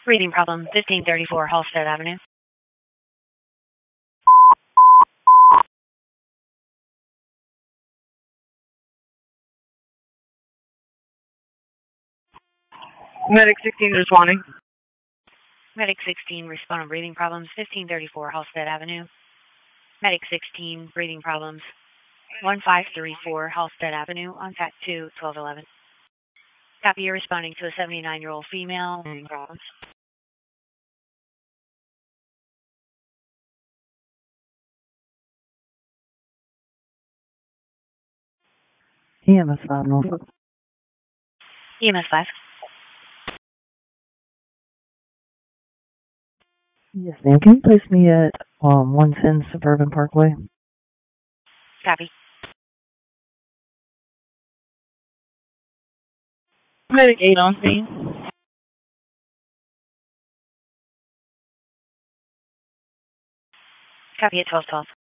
Breathing problem, 1534 Halstead Avenue. Medic 16 responding. Medic 16, responding breathing problems, 1534 Halstead Avenue. Medic 16, breathing problems, 1534 Halstead Avenue, on fact 2, 1211. Copy, you're responding to a 79-year-old female, breathing problems. EMS 5 Norfolk. EMS 5. Yes, ma'am. Can you place me at 110 Suburban Parkway? Copy. Medic 8 on scene. Copy at 1212.